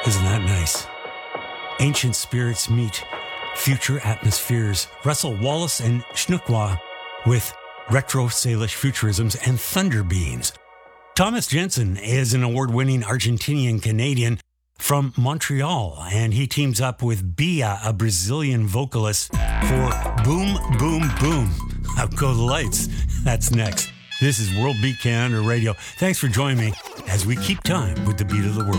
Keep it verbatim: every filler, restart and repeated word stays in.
Isn't that nice? Ancient spirits meet future atmospheres. Russell Wallace and Schnuckwa with retro Salish futurisms and thunder beams. Thomas Jensen is an award-winning Argentinian-Canadian from Montreal, and he teams up with Bia, a Brazilian vocalist, for Boom, Boom, Boom. Out go the lights. That's next. This is World Beat Canada Radio. Thanks for joining me as we keep time with the beat of the world.